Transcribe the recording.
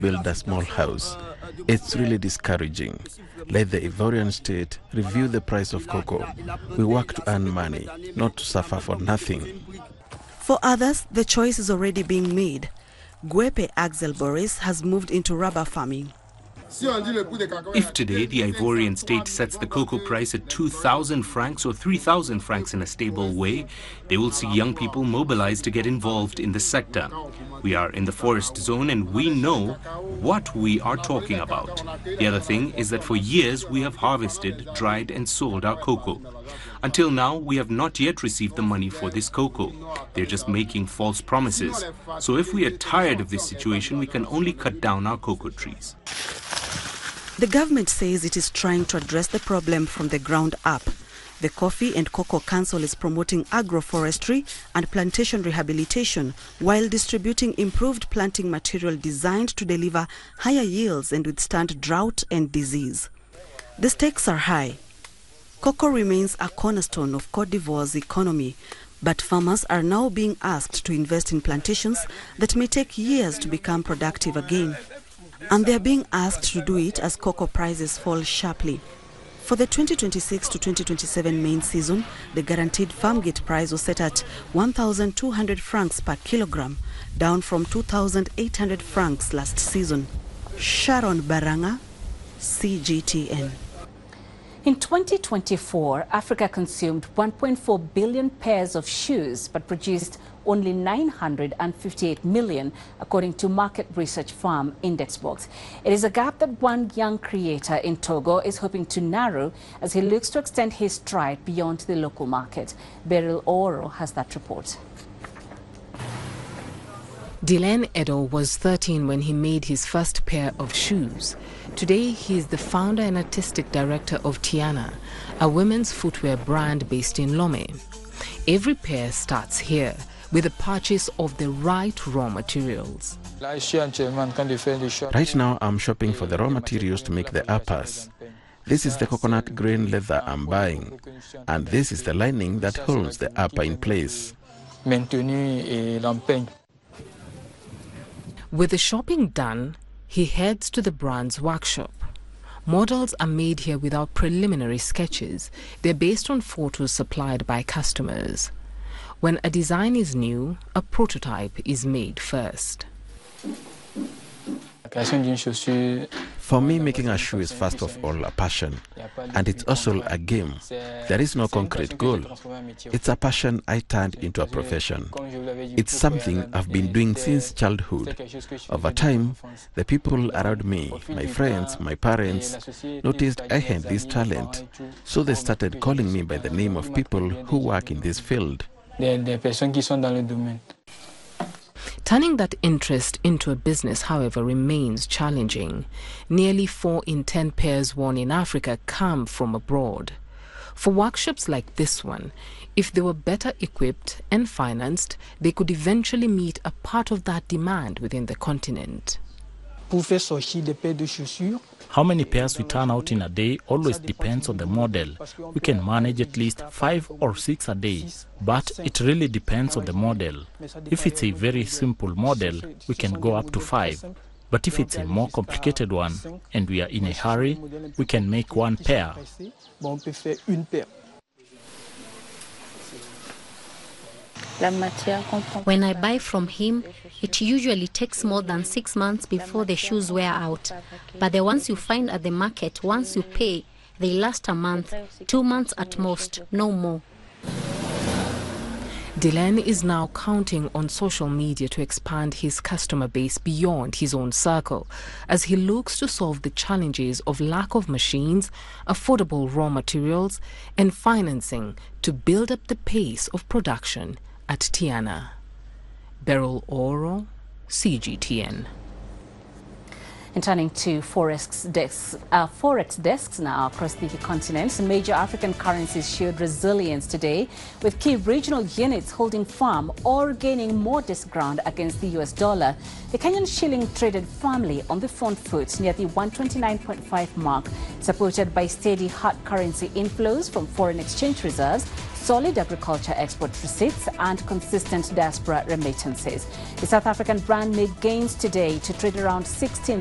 build a small house. It's really discouraging. Let the Ivorian state review the price of cocoa. We work to earn money, not to suffer for nothing. For others, the choice is already being made. Gwepe Axel Boris has moved into rubber farming. If today the Ivorian state sets the cocoa price at 2,000 francs or 3,000 francs in a stable way, they will see young people mobilized to get involved in the sector. We are in the forest zone and we know what we are talking about. The other thing is that for years we have harvested, dried and sold our cocoa. Until now, we have not yet received the money for this cocoa. They're just making false promises. So if we are tired of this situation, we can only cut down our cocoa trees. The government says it is trying to address the problem from the ground up. The Coffee and Cocoa Council is promoting agroforestry and plantation rehabilitation while distributing improved planting material designed to deliver higher yields and withstand drought and disease. The stakes are high. Cocoa remains a cornerstone of Côte d'Ivoire's economy, but farmers are now being asked to invest in plantations that may take years to become productive again. And they are being asked to do it as cocoa prices fall sharply. For the 2026 to 2027 main season, the guaranteed farm gate price was set at 1,200 francs per kilogram, down from 2,800 francs last season. Sharon Baranga, CGTN. In 2024, Africa consumed 1.4 billion pairs of shoes but produced only 958 million, according to market research firm Indexbox. It is a gap that one young creator in Togo is hoping to narrow as he looks to extend his stride beyond the local market. Beryl Oro has that report. Dylan Edo was 13 when he made his first pair of shoes. Today, he is the founder and artistic director of Tiana, a women's footwear brand based in Lomé. Every pair starts here with the purchase of the right raw materials. Right now, I'm shopping for the raw materials to make the uppers. This is the coconut grain leather I'm buying, and this is the lining that holds the upper in place. With the shopping done, he heads to the brand's workshop. Models are made here without preliminary sketches. They're based on photos supplied by customers. When a design is new, a prototype is made first. For me, making a shoe is first of all a passion, and it's also a game. There is no concrete goal. It's a passion I turned into a profession. It's something I've been doing since childhood. Over time, the people around me, my friends, my parents, noticed I had this talent, so they started calling me by the name of people who work in this field. Turning that interest into a business, however, remains challenging. Nearly 4 in 10 pairs worn in Africa come from abroad. For workshops like this one, if they were better equipped and financed, they could eventually meet a part of that demand within the continent. How many pairs we turn out in a day always depends on the model. We can manage at least 5 or 6 a day, but it really depends on the model. If it's a very simple model, we can go up to 5. But if it's a more complicated one and we are in a hurry, we can make 1 pair. When I buy from him, it usually takes more than 6 months before the shoes wear out. But the ones you find at the market, once you pay, they last a month, 2 months at most, no more. Dylan is now counting on social media to expand his customer base beyond his own circle as he looks to solve the challenges of lack of machines, affordable raw materials, and financing to build up the pace of production at Tiana. Beryl Oro, CGTN. And turning to forex desks now across the continent, major African currencies showed resilience today, with key regional units holding firm or gaining modest ground against the US dollar. The Kenyan shilling traded firmly on the front foot near the 129.5 mark, supported by steady hard currency inflows from foreign exchange reserves, solid agriculture export receipts and consistent diaspora remittances. The South African rand made gains today to trade around 16